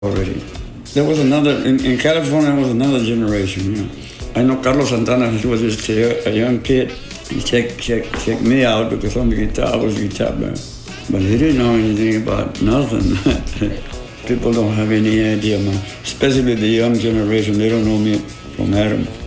already. There was in California, there was another generation, you know. I know Carlos Santana, he was just a young kid. He checked me out because on the guitar, I was a guitar player. But he didn't know anything about nothing. People don't have any idea, man. Especially the young generation, they don't know me from Adam.